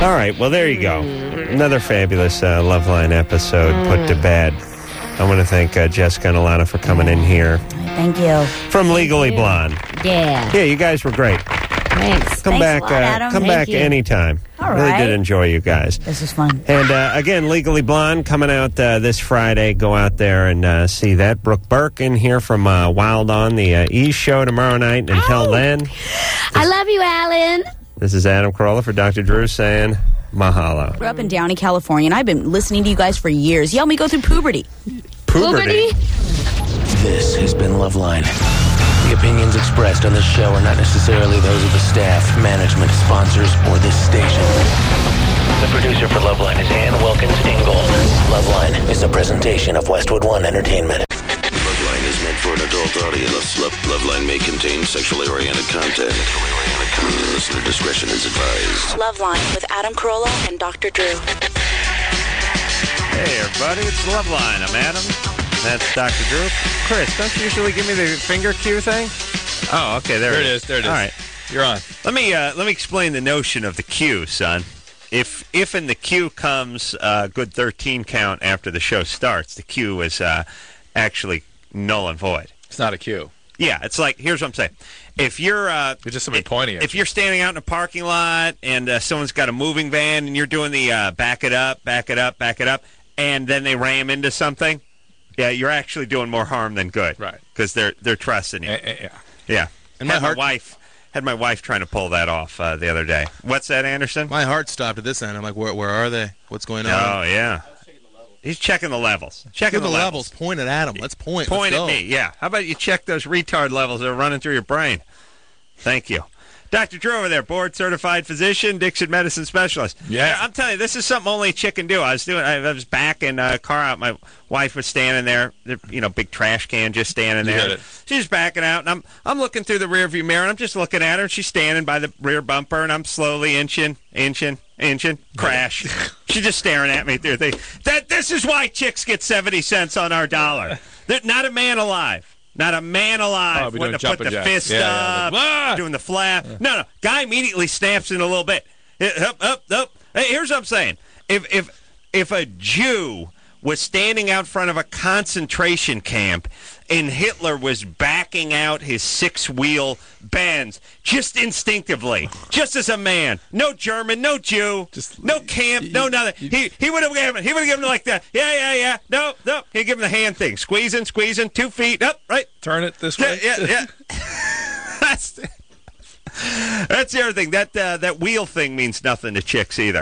All right, well, there you go. Another fabulous Loveline episode put to bed. I want to thank Jessica and Alana for coming in here. Thank you. From Legally Blonde. Yeah. Yeah, you guys were great. Thanks. Come back, a lot, Adam. come Thank back you. anytime. All really right. did enjoy you guys. This is fun. And again, Legally Blonde coming out this Friday. Go out there and see that. Brooke Burke in here from Wild On, the E! Show tomorrow night. Until then, I love you, Alan. this is Adam Carolla for Dr. Drew saying mahalo. I grew up in Downey, California, and I've been listening to you guys for years. You helped me go through puberty. Puberty? This has been Loveline. The opinions expressed on this show are not necessarily those of the staff, management, sponsors, or this station. The producer for Loveline is Ann Wilkins Ingold. Loveline is a presentation of Westwood One Entertainment. Loveline is meant for an adult audience. Loveline may contain sexually oriented content. Listener discretion is advised. Loveline with Adam Carolla and Dr. Drew. Hey, everybody, it's Loveline. I'm Adam. That's Dr. Drew. Chris, don't you usually give me the finger cue thing? Oh, okay, there it is. There it is. All right. You're on. Let me explain the notion of the cue, son. If in the cue comes a good 13 count after the show starts, the cue is actually null and void. It's not a cue. Yeah, it's like, here's what I'm saying. If you're It's just somebody pointing at if you. you're standing out in a parking lot and someone's got a moving van and you're doing the back it up, and then they ram into something, yeah, you're actually doing more harm than good. Right. Because they're trusting you. Yeah. Yeah. And Had my wife trying to pull that off the other day. What's that, Anderson? My heart stopped at this end. I'm like, where are they? What's going on? Oh, yeah. He's checking the levels. Checking the levels. Point at Adam. Let's point. Point Let's at go. me, yeah. How about you check those retard levels that are running through your brain? Thank you. Dr. Drew over there, board-certified physician, Dixon medicine specialist. Yeah. I'm telling you, this is something only a chick can do. I was backing a car out. My wife was standing there, big trash can just standing You there. hit it. She's backing out, and I'm looking through the rearview mirror, and I'm just looking at her, and she's standing by the rear bumper, and I'm slowly inching, crash. She's just staring at me through the thing. This is why chicks get 70 cents on our dollar. They're not a man alive. Not a man alive be wouldn't doing have put the jumping fist jacks. up, Like, "Ah!" doing the flap. No. Guy immediately snaps in a little bit. Up. Hey, here's what I'm saying. If a Jew was standing out front of a concentration camp and Hitler was backing out his six-wheel Benz, just instinctively, just as a man, no German, no Jew, no camp, no nothing. He would have given him like that. Yeah. No. He'd give him the hand thing, squeezing, 2 feet up, right. Turn it this way. Yeah. That's the other thing. That wheel thing means nothing to chicks either.